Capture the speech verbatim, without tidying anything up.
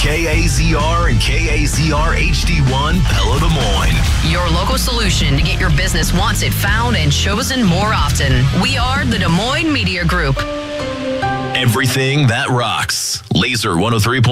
K A Z R and K A Z R H D one, Pella, Des Moines. Your local solution to get your business wanted, found, and chosen more often. We are the Des Moines Media Group. Everything that rocks. Laser one oh three point